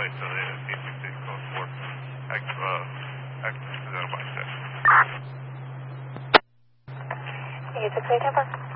place so the C-16 code 4. Accidental bypass. It's a clear